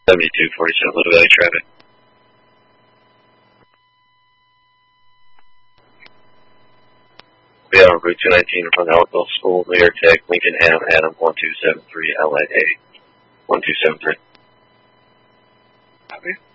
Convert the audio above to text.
7247 Little Valley traffic. We are on Route 219 in front of Elkville School, New York Tech, Lincoln Adam 1273 LA 1273. Copy.